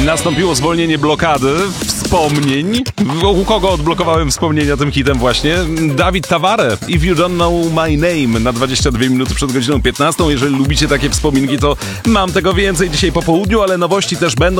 Nastąpiło zwolnienie blokady wspomnień. U kogo odblokowałem wspomnienia tym hitem właśnie? Dawid Taware, If You Don't Know My Name na 22 minuty przed godziną 15. Jeżeli lubicie takie wspominki, to mam tego więcej dzisiaj po południu, ale nowości też będą.